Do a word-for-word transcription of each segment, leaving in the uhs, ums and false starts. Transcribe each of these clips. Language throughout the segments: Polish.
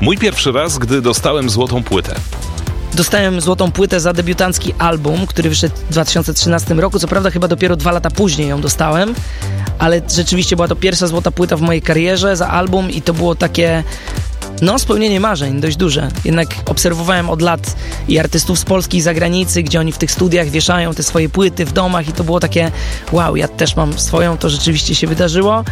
Mój pierwszy raz, gdy dostałem złotą płytę. Dostałem złotą płytę za debiutancki album, który wyszedł w dwa tysiące trzynastym roku. Co prawda chyba dopiero dwa lata później ją dostałem, ale rzeczywiście była to pierwsza złota płyta w mojej karierze za album i to było takie... No, spełnienie marzeń, dość duże. Jednak obserwowałem od lat i artystów z Polski i zagranicy, gdzie oni w tych studiach wieszają te swoje płyty w domach i to było takie wow, ja też mam swoją, to rzeczywiście się wydarzyło.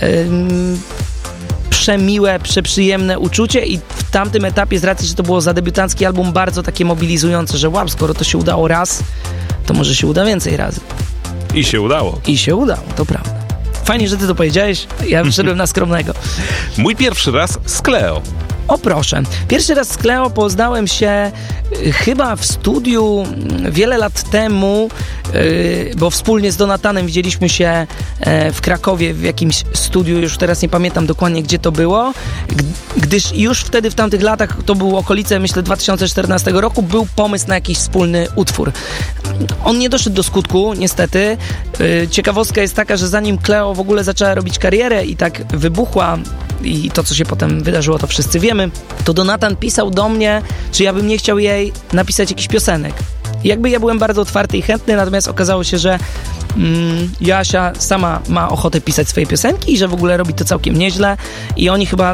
Ym, przemiłe, przeprzyjemne uczucie i w tamtym etapie, z racji, że to było zadebiutancki album, bardzo takie mobilizujące, że wow, skoro to się udało raz, to może się uda więcej razy. I się udało. I się udało, to prawda. Fajnie, że ty to powiedziałeś, ja wyszedłem na skromnego. Mój pierwszy raz z Cleo. O proszę. Pierwszy raz z Cleo poznałem się y, chyba w studiu y, wiele lat temu, y, bo wspólnie z Donatanem widzieliśmy się y, w Krakowie w jakimś studiu, już teraz nie pamiętam dokładnie, gdzie to było, gdyż już wtedy w tamtych latach, to było okolice, myślę, dwa tysiące czternastego roku, był pomysł na jakiś wspólny utwór. On nie doszedł do skutku, niestety. Y, ciekawostka jest taka, że zanim Cleo w ogóle zaczęła robić karierę i tak wybuchła i to, co się potem wydarzyło, to wszyscy wiemy, to Donatan pisał do mnie, czy ja bym nie chciał jej napisać jakichś piosenek. I jakby ja byłem bardzo otwarty i chętny, natomiast okazało się, że mm, Joasia sama ma ochotę pisać swoje piosenki i że w ogóle robi to całkiem nieźle i oni chyba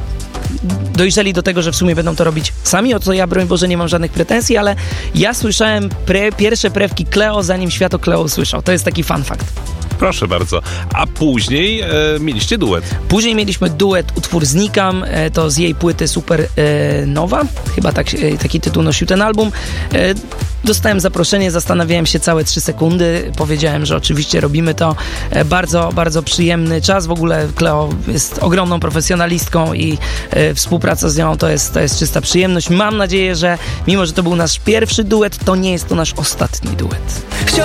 dojrzeli do tego, że w sumie będą to robić sami, o co ja, broń Boże, nie mam żadnych pretensji, ale ja słyszałem pre, pierwsze prewki Cleo, zanim świat o Cleo usłyszał. To jest taki fun fact. Proszę bardzo. A później e, mieliście duet. Później mieliśmy duet, utwór Znikam, e, to z jej płyty Super e, Nowa. Chyba tak, e, taki tytuł nosił ten album. E, dostałem zaproszenie, zastanawiałem się całe trzy sekundy. Powiedziałem, że oczywiście robimy to. E, bardzo, bardzo przyjemny czas. W ogóle Cleo jest ogromną profesjonalistką i e, współpraca z nią to jest, to jest czysta przyjemność. Mam nadzieję, że mimo, że to był nasz pierwszy duet, to nie jest to nasz ostatni duet.